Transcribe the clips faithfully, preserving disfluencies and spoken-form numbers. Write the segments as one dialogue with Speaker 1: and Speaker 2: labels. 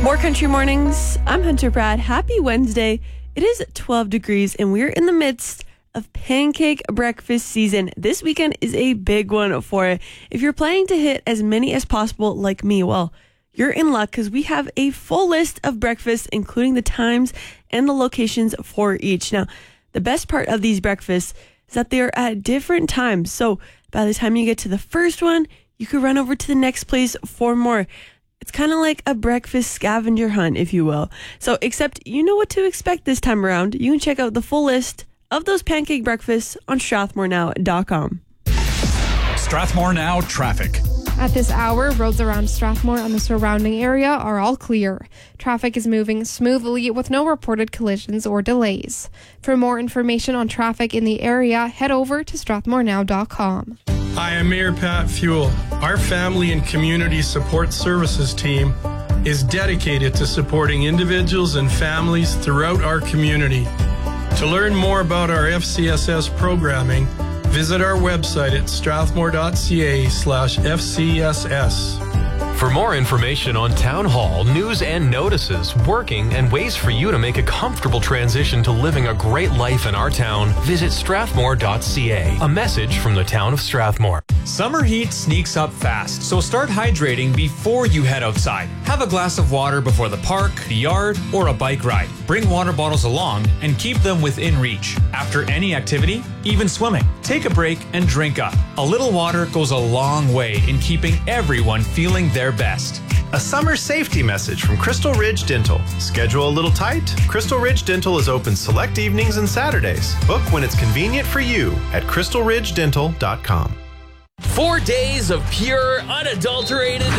Speaker 1: More Country Mornings. I'm Hunter Brad. Happy Wednesday. It is twelve degrees and we're in the midst of pancake breakfast season. This weekend is a big one for it. If you're planning to hit as many as possible like me, well, you're in luck because we have a full list of breakfasts, including the times and the locations for each. Now, the best part of these breakfasts is that they are at different times. So by the time you get to the first one, you could run over to the next place for more. It's kind of like a breakfast scavenger hunt, if you will. So, except you know what to expect this time around. You can check out the full list of those pancake breakfasts on strathmore now dot com.
Speaker 2: Strathmore Now traffic.
Speaker 3: At this hour, roads around Strathmore and the surrounding area are all clear. Traffic is moving smoothly with no reported collisions or delays. For more information on traffic in the area, head over to strathmore now dot com.
Speaker 4: Hi, I'm Mayor Pat Fuel. Our Family and Community Support Services team is dedicated to supporting individuals and families throughout our community. To learn more about our F C S S programming, visit our website at strathmore dot c a slash F C S S.
Speaker 5: For more information on Town Hall, news and notices, working, and ways for you to make a comfortable transition to living a great life in our town, visit strathmore dot c a. A message from the town of Strathmore.
Speaker 2: Summer heat sneaks up fast, so start hydrating before you head outside. Have a glass of water before the park, the yard, or a bike ride. Bring water bottles along and keep them within reach. After any activity, even swimming, take a break and drink up. A little water goes a long way in keeping everyone feeling their best.
Speaker 6: A summer safety message from Crystal Ridge Dental. Schedule a little tight? Crystal Ridge Dental is open select evenings and Saturdays. Book when it's convenient for you at crystal ridge dental dot com.
Speaker 7: Four days of pure, unadulterated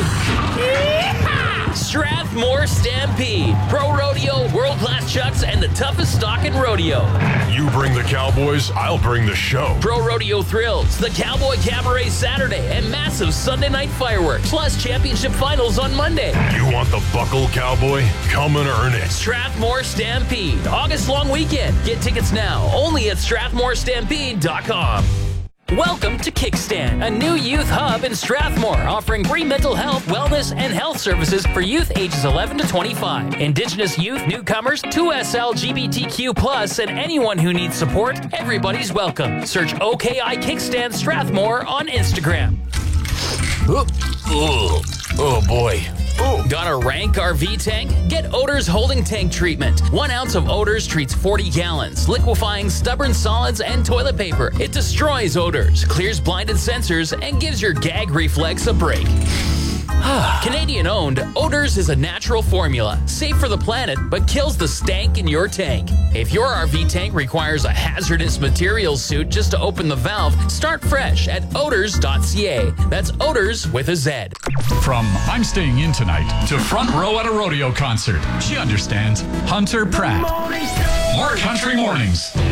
Speaker 7: Strathmore Stampede. Pro Rodeo, world-class chucks, and the toughest stock in rodeo.
Speaker 8: You bring the cowboys, I'll bring the show.
Speaker 7: Pro Rodeo Thrills, the Cowboy Cabaret Saturday, and massive Sunday night fireworks, plus championship finals on Monday.
Speaker 8: You want the buckle, cowboy? Come and earn it.
Speaker 7: Strathmore Stampede, August long weekend. Get tickets now, only at strathmore stampede dot com. Welcome to Kickstand, a new youth hub in Strathmore, offering free mental health, wellness, and health services for youth ages eleven to twenty-five. Indigenous youth, newcomers, two S L G B T Q plus, and anyone who needs support, everybody's welcome. Search O K I Kickstand Strathmore on Instagram.
Speaker 5: Oh, oh, oh boy.
Speaker 7: Ooh. Got a rank R V tank? Get Odor's Holding Tank Treatment. One ounce of Odor's treats forty gallons, liquefying stubborn solids and toilet paper. It destroys odors, clears blinded sensors, and gives your gag reflex a break. Canadian-owned, Odor's is a natural formula, safe for the planet, but kills the stank in your tank. If your R V tank requires a hazardous materials suit just to open the valve, start fresh at odors dot c a. That's Odors with a Z.
Speaker 2: From I'm staying in tonight to front row at a rodeo concert, she understands. Hunter Pratt. More Country Mornings.